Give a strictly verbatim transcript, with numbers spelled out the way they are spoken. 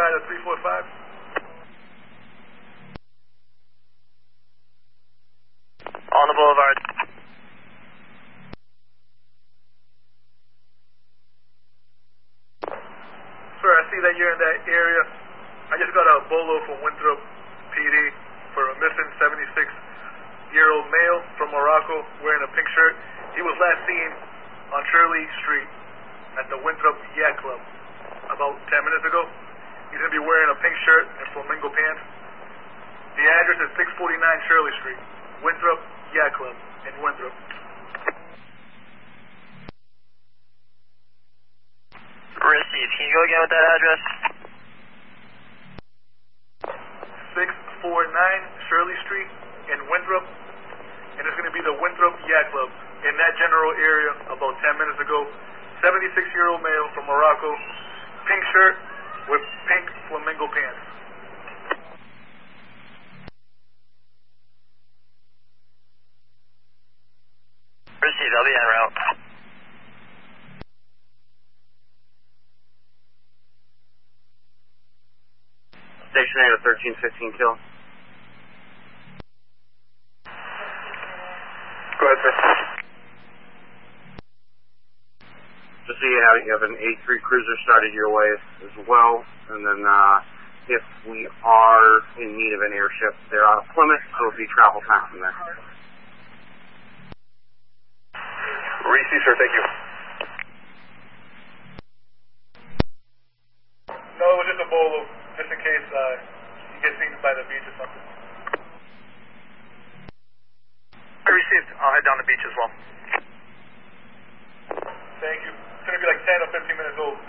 fly to three four five. On the boulevard. Sir, I see that you're in that area. I just got a bolo from Winthrop P D for a missing seventy-six-year-old male from Morocco wearing a pink shirt. He was last seen on Shirley Street at the Winthrop Yacht Club about ten minutes ago. He's going to be wearing a pink shirt and flamingo pants. The address is six forty-nine Shirley Street, Winthrop Yacht Club in Winthrop. Received. Can you go again with that address? six forty-nine Shirley Street in Winthrop, and it's going to be the Winthrop Yacht Club in that general area about ten minutes ago. seventy-six-year-old male from Morocco, pink shirt with pink flamingo pants. Received. I'll be en route. Station eight, a thirteen fifteen kill. Go ahead, sir. Just so you have, you have an A three cruiser started your way as well, and then uh, if we are in need of an airship, they're out of Plymouth, so it'll be travel time from there. Receive, sir. Thank you. No, it was just a bolo, just in case uh, you get seen by the beach or something. I received. I'll head down the beach as well. Thank you. It's going to be like ten or fifteen minutes old.